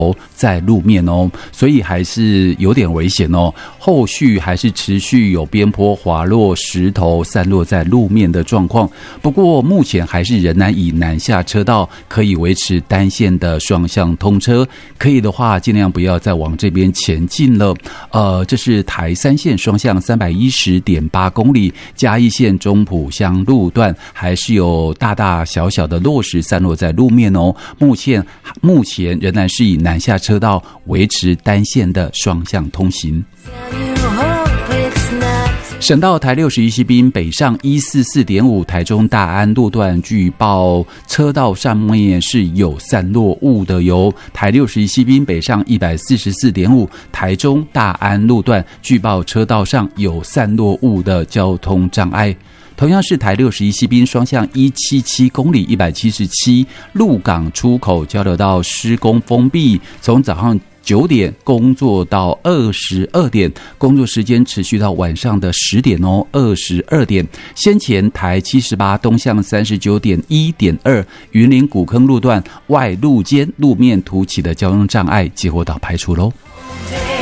在路面哦，所以还是有点危险哦。后续还是持续有边坡滑落、石头散落在路面的状况。不过目前还是仍然以南下车道可以维持单线的双向通车，可以的话尽量不要再往这边前进了。这是台三线双向310.8公里，嘉义县中埔乡路段还是有大大小小的落石散落在路面哦。目前仍然是以南下车道维持单线的双向通行。省道台61西滨北上144.5台中大安路段据报车道上面是有散落物的哟。台61西滨北上144.5台中大安路段据报车道上有散落物的交通障碍。同样是台61西滨双向177公里177鹿港出口交流道施工封闭，从早上9点工作到22点，工作时间持续到晚上的10点哦，22点。先前台78东向39.1.2云林古坑路段外路肩路面凸起的交通障碍结果到排除咯。